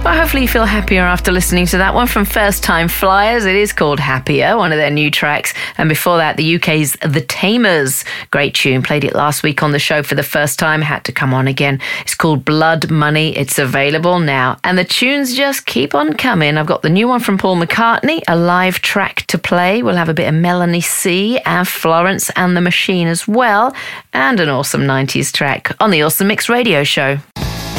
Well, hopefully you feel happier after listening to that one from First Time Flyers. It is called Happier, one of their new tracks. And before that, the UK's The Tamers. Great tune. Played it last week on the show for the first time. Had to come on again. It's called Blood Money. It's available now. And the tunes just keep on coming. I've got the new one from Paul McCartney, a live track to play. We'll have a bit of Melanie C and Florence and the Machine as well. And an awesome 90s track on the Awesome Mix Radio Show.